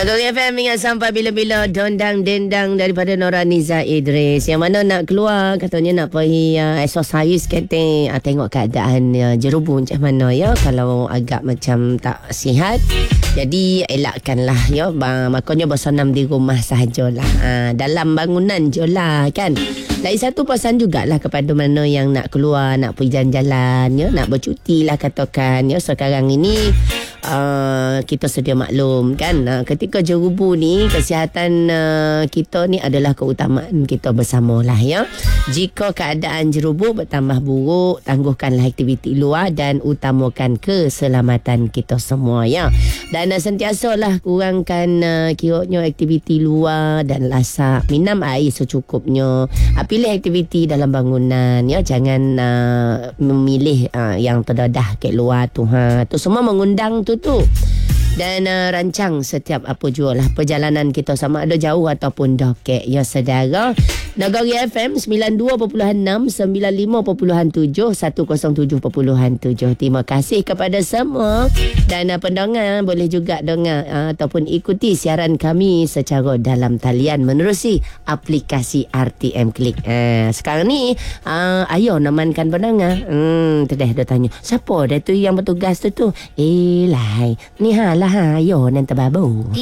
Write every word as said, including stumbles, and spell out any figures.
Nagori F M ingat sampai bila-bila dondang dendang daripada Nora Niza Idris. Yang mana nak keluar katanya nak pergi uh, exercise kata uh, tengok keadaan uh, jerubu macam mana ya. Kalau agak macam tak sihat, jadi elakkanlah ya. Uh, makanya bersenam di rumah sahajalah. Uh, dalam bangunan je lah kan. Lagi satu pesan jugalah kepada mana yang nak keluar, nak pergi jalan-jalan ya, nak bercuti lah katakan ya. Sekarang ini Uh, kita sedia maklum kan, uh, ketika jerubu ni kesihatan uh, kita ni adalah keutamaan kita bersama lah ya. Jika keadaan jerubu bertambah buruk, tangguhkanlah aktiviti luar dan utamakan keselamatan kita semua ya. Dan uh, sentiasalah kurangkan uh, kiranya aktiviti luar dan lasak, minum air secukupnya, uh, pilih aktiviti dalam bangunan ya. Jangan uh, memilih uh, yang terdedah ke luar tu ha. Tu semua mengundang tu tu dan uh, rancang setiap apa jua lah perjalanan kita, sama ada jauh ataupun dekat ya saudara. Nagori F M sembilan puluh dua perpuluhan enam, sembilan puluh lima perpuluhan tujuh, seratus tujuh perpuluhan tujuh. Terima kasih kepada semua dan uh, pendengar boleh juga dengar uh, ataupun ikuti siaran kami secara dalam talian menerusi aplikasi R T M Klik. Uh, sekarang ni uh, ayo namankan pendengar. Hmm, tu dah dia tanya, siapa dah tu yang bertugas tu tu? Eh, lai. Ni ha lah ha, ayo nanti babu.